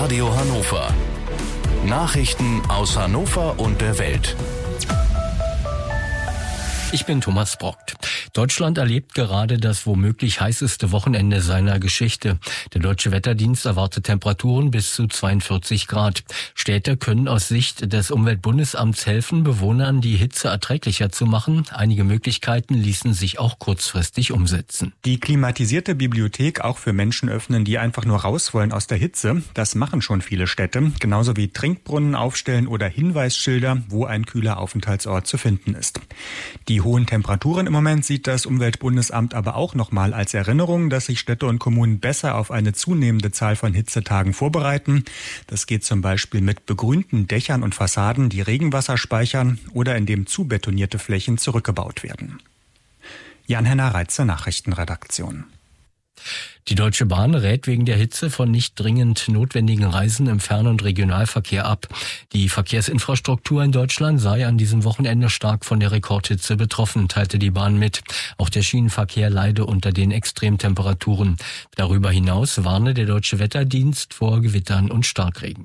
Radio Hannover. Nachrichten aus Hannover und der Welt. Ich bin Thomas Brockt. Deutschland erlebt gerade das womöglich heißeste Wochenende seiner Geschichte. Der Deutsche Wetterdienst erwartet Temperaturen bis zu 42 Grad. Städte können aus Sicht des Umweltbundesamts helfen, Bewohnern die Hitze erträglicher zu machen. Einige Möglichkeiten ließen sich auch kurzfristig umsetzen. Die klimatisierte Bibliothek auch für Menschen öffnen, die einfach nur raus wollen aus der Hitze. Das machen schon viele Städte. Genauso wie Trinkbrunnen aufstellen oder Hinweisschilder, wo ein kühler Aufenthaltsort zu finden ist. Die hohen Temperaturen im Moment sieht das Umweltbundesamt aber auch nochmal als Erinnerung, dass sich Städte und Kommunen besser auf eine zunehmende Zahl von Hitzetagen vorbereiten. Das geht zum Beispiel mit begrünten Dächern und Fassaden, die Regenwasser speichern oder indem zubetonierte Flächen zurückgebaut werden. Jan-Henner Reitze, Nachrichtenredaktion. Die Deutsche Bahn rät wegen der Hitze von nicht dringend notwendigen Reisen im Fern- und Regionalverkehr ab. Die Verkehrsinfrastruktur in Deutschland sei an diesem Wochenende stark von der Rekordhitze betroffen, teilte die Bahn mit. Auch der Schienenverkehr leide unter den Extremtemperaturen. Darüber hinaus warne der Deutsche Wetterdienst vor Gewittern und Starkregen.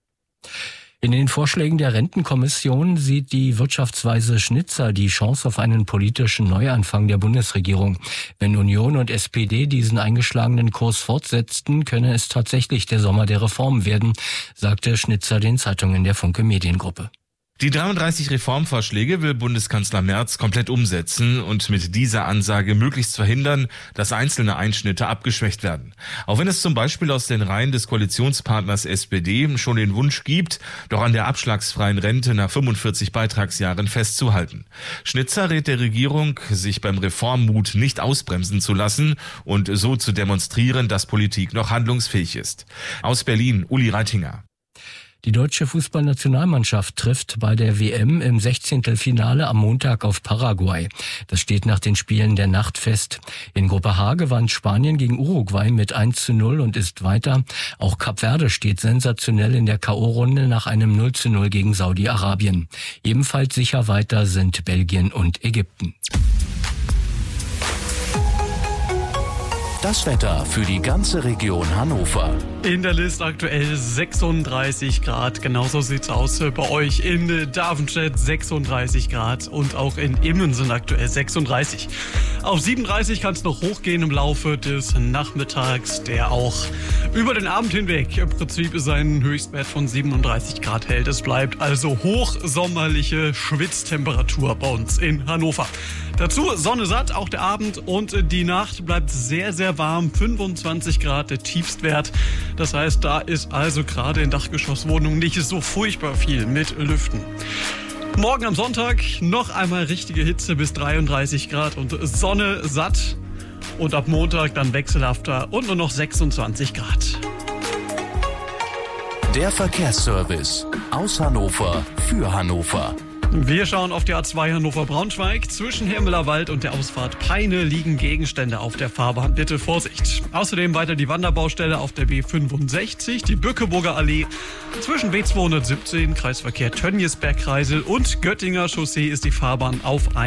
In den Vorschlägen der Rentenkommission sieht die Wirtschaftsweise Schnitzer die Chance auf einen politischen Neuanfang der Bundesregierung. Wenn Union und SPD diesen eingeschlagenen Kurs fortsetzten, könne es tatsächlich der Sommer der Reformen werden, sagte Schnitzer den Zeitungen der Funke Mediengruppe. Die 33 Reformvorschläge will Bundeskanzler Merz komplett umsetzen und mit dieser Ansage möglichst verhindern, dass einzelne Einschnitte abgeschwächt werden. Auch wenn es zum Beispiel aus den Reihen des Koalitionspartners SPD schon den Wunsch gibt, doch an der abschlagsfreien Rente nach 45 Beitragsjahren festzuhalten. Schnitzer rät der Regierung, sich beim Reformmut nicht ausbremsen zu lassen und so zu demonstrieren, dass Politik noch handlungsfähig ist. Aus Berlin, Uli Reitinger. Die deutsche Fußballnationalmannschaft trifft bei der WM im 16. Finale am Montag auf Paraguay. Das steht nach den Spielen der Nacht fest. In Gruppe H gewann Spanien gegen Uruguay mit 1:0 und ist weiter. Auch Kap Verde steht sensationell in der K.O.-Runde nach einem 0:0 gegen Saudi-Arabien. Ebenfalls sicher weiter sind Belgien und Ägypten. Das Wetter für die ganze Region Hannover. In der List aktuell 36 Grad. Genauso sieht's aus bei euch in Davenstedt 36 Grad und auch in Immen sind aktuell 36. Auf 37 kann es noch hochgehen im Laufe des Nachmittags, der auch über den Abend hinweg im Prinzip seinen Höchstwert von 37 Grad hält. Es bleibt also hochsommerliche Schwitztemperatur bei uns in Hannover. Dazu Sonne satt, auch der Abend und die Nacht bleibt sehr, sehr warm. 25 Grad der Tiefstwert. Das heißt, da ist also gerade in Dachgeschosswohnungen nicht so furchtbar viel mit Lüften. Morgen am Sonntag noch einmal richtige Hitze bis 33 Grad und Sonne satt. Und ab Montag dann wechselhafter und nur noch 26 Grad. Der Verkehrsservice aus Hannover für Hannover. Wir schauen auf die A2 Hannover-Braunschweig. Zwischen Hirmler-Wald und der Ausfahrt Peine liegen Gegenstände auf der Fahrbahn. Bitte Vorsicht. Außerdem weiter die Wanderbaustelle auf der B65, die Bückeburger Allee. Zwischen B217, Kreisverkehr Tönnies-Berg-Kreisel und Göttinger Chaussee ist die Fahrbahn auf